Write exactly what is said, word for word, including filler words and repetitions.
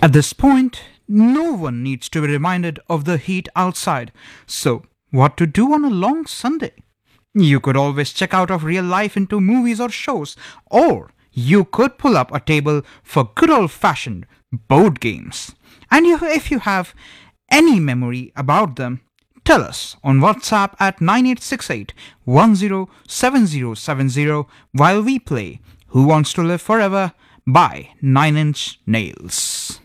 At this point, no one needs to be reminded of the heat outside. So, what to do on a long Sunday? You could always check out of real life into movies or shows, or you could pull up a table for good old fashioned board games. And you, if you have any memory about them, tell us on WhatsApp at nine eight six eight, one zero seven zero seven zero while we play Who Wants to Live Forever by Nine Inch Nails.